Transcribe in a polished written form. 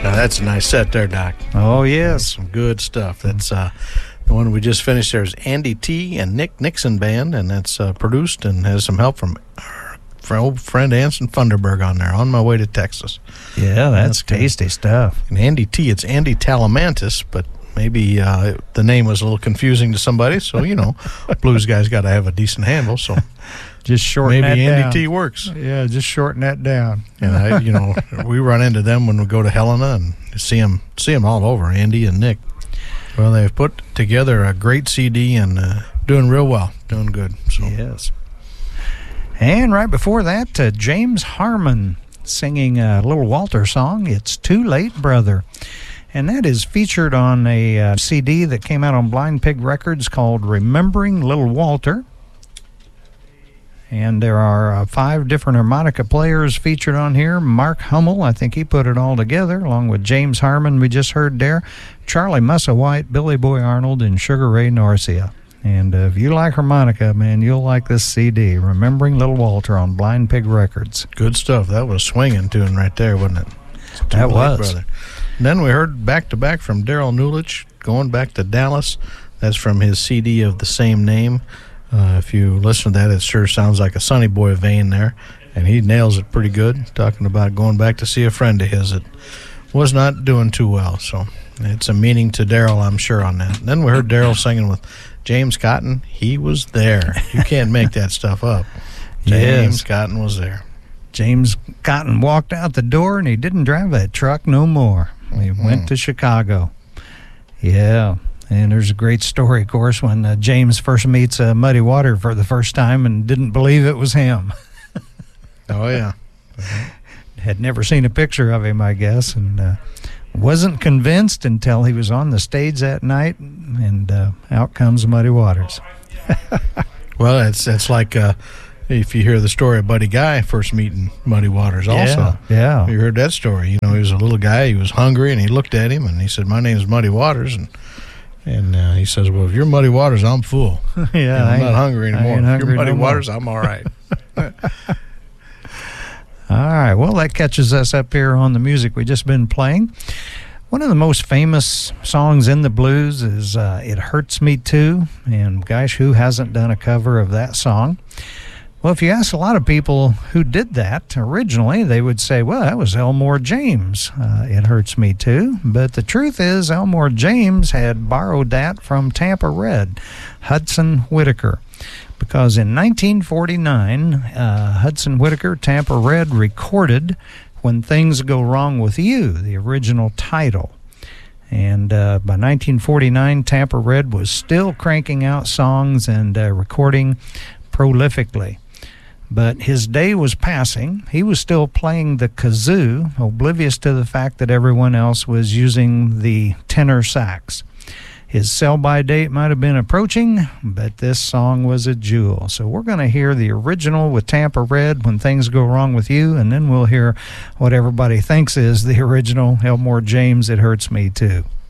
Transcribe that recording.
Now that's a nice set there, Doc. Oh, yes. Some good stuff. That's the one we just finished there is Andy T. and Nick Nixon Band, and that's produced and has some help from our old friend Anson Funderburg on there, On My Way to Texas. Yeah, that's tasty stuff. And Andy T., it's Andy Talamantis, but maybe the name was a little confusing to somebody, so, blues guys got to have a decent handle, so just shorten maybe that down. Andy T. works. Yeah, just shorten that down. And we run into them when we go to Helena and see them all over, Andy and Nick. Well, they've put together a great CD and doing real well, doing good. So. Yes. And right before that, James Harmon singing a Little Walter song, It's Too Late, Brother. And that is featured on a CD that came out on Blind Pig Records called Remembering Little Walter. And there are 5 different harmonica players featured on here. Mark Hummel, I think he put it all together, along with James Harmon we just heard there, Charlie Musselwhite, Billy Boy Arnold, and Sugar Ray Norcia. And if you like harmonica, man, you'll like this CD, Remembering Little Walter on Blind Pig Records. Good stuff. That was a swinging tune right there, wasn't it? That was. Brother. And then we heard back-to-back from Daryl Newlich, Going Back to Dallas. That's from his CD of the same name. If you listen to that, it sure sounds like a Sonny Boy vein there, and he nails it pretty good, talking about going back to see a friend of his that was not doing too well. So it's a meaning to Daryl, I'm sure, on that. And then we heard Daryl singing with James Cotton. He was there. You can't make that stuff up. James Cotton was there. James Cotton walked out the door, and he didn't drive that truck no more. He went to Chicago. Yeah. And there's a great story, of course, when James first meets Muddy Water for the first time and didn't believe it was him. Oh, yeah. Had never seen a picture of him, I guess, and wasn't convinced until he was on the stage that night, and out comes Muddy Waters. Well, it's like if you hear the story of Buddy Guy first meeting Muddy Waters also. Yeah. You heard that story. He was a little guy, he was hungry, and he looked at him, and he said, "My name is Muddy Waters," and he says, "Well, if you're Muddy Waters, I'm full. Yeah, I'm not hungry anymore. If you're Muddy Waters, I'm all right." All right. Well, that catches us up here on the music we just been playing. One of the most famous songs in the blues is It Hurts Me Too. And gosh, who hasn't done a cover of that song? Well, if you ask a lot of people who did that originally, they would say, well, that was Elmore James, It Hurts Me Too. But the truth is, Elmore James had borrowed that from Tampa Red, Hudson Whitaker. Because in 1949, Hudson Whitaker, Tampa Red, recorded When Things Go Wrong With You, the original title. And by 1949, Tampa Red was still cranking out songs and recording prolifically. But his day was passing. He was still playing the kazoo, oblivious to the fact that everyone else was using the tenor sax. His sell-by date might have been approaching, but this song was a jewel. So we're going to hear the original with Tampa Red, When Things Go Wrong With You, and then we'll hear what everybody thinks is the original Elmore James, It Hurts Me Too.